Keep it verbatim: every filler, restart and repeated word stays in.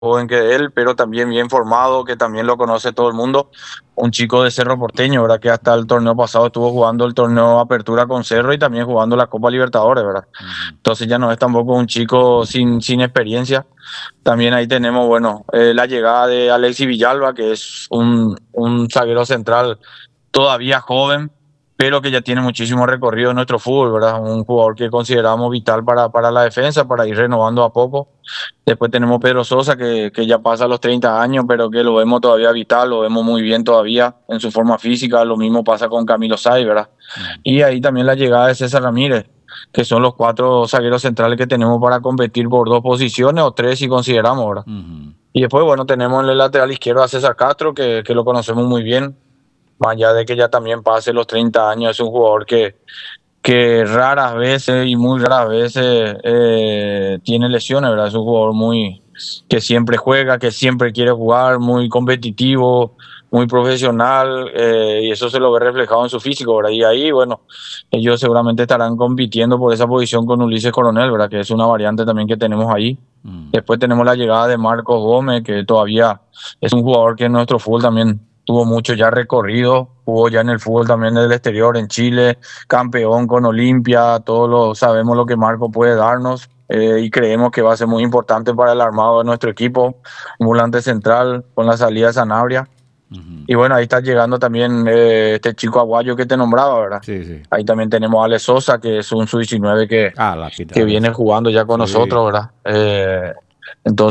joven que él, pero también bien formado, que también lo conoce todo el mundo. Un chico de Cerro Porteño, ¿verdad? Que hasta el torneo pasado estuvo jugando el torneo Apertura con Cerro y también jugando la Copa Libertadores, ¿verdad? Ujú. Entonces ya no es tampoco un chico sin, sin experiencia. También ahí tenemos, bueno, eh, la llegada de Alexis Villalba, que es un, un zaguero central todavía joven, pero que ya tiene muchísimo recorrido en nuestro fútbol, ¿verdad? Un jugador que consideramos vital para, para la defensa, para ir renovando a poco. Después tenemos Pedro Sosa, que, que ya pasa los treinta años, pero que lo vemos todavía vital, lo vemos muy bien todavía en su forma física. Lo mismo pasa con Camilo Saiz, ¿verdad? Ujú. Y ahí también la llegada de César Ramírez, que son los cuatro zagueros centrales que tenemos para competir por dos posiciones o tres si consideramos, ¿verdad? Ujú. Y después, bueno, tenemos en el lateral izquierdo a César Castro, que, que lo conocemos muy bien, más allá de que ya también pase los treinta años, es un jugador que, que raras veces y muy raras veces eh, tiene lesiones, ¿verdad? Es un jugador muy que siempre juega, que siempre quiere jugar, muy competitivo, muy profesional, eh, y eso se lo ve reflejado en su físico, ¿verdad? Y ahí, bueno, ellos seguramente estarán compitiendo por esa posición con Ulises Coronel, ¿verdad? Que es una variante también que tenemos ahí. Mm. Después tenemos la llegada de Marcos Gómez, que todavía es un jugador que en nuestro fútbol también tuvo mucho ya recorrido, jugó ya en el fútbol también del exterior, en Chile, campeón con Olimpia, todos lo, sabemos lo que Marco puede darnos, eh, y creemos que va a ser muy importante para el armado de nuestro equipo, un volante central con la salida de Sanabria. Ujú. Y bueno, ahí está llegando también eh, este chico aguayo que te nombraba, ¿verdad? Sí, sí. Ahí también tenemos a Ale Sosa, que es un sub diecinueve que, Ah, la pita que de viene eso. jugando ya con Sí. nosotros, ¿verdad? Eh, entonces